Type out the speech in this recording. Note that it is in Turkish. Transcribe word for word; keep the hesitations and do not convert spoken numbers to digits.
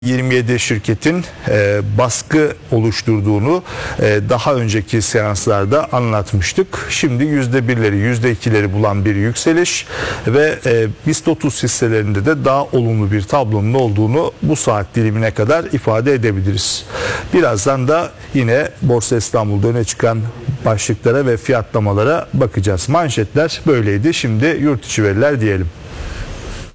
yirmi yedi şirketin e, baskı oluşturduğunu e, daha önceki seanslarda anlatmıştık. Şimdi yüzde birleri, yüzde ikileri bulan bir yükseliş ve e, BIST otuz hisselerinde de daha olumlu bir tablonun olduğunu bu saat dilimine kadar ifade edebiliriz. Birazdan da yine Borsa İstanbul'da öne çıkan başlıklara ve fiyatlamalara bakacağız. Manşetler böyleydi. Şimdi yurt içi veriler diyelim.